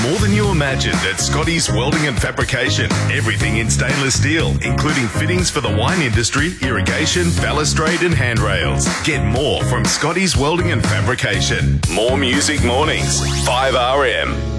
more than you imagined at Scotty's Welding and Fabrication. Everything in stainless steel, including fittings for the wine industry, irrigation, balustrade and handrails. Get more from Scotty's Welding and Fabrication. More music mornings, 5RM.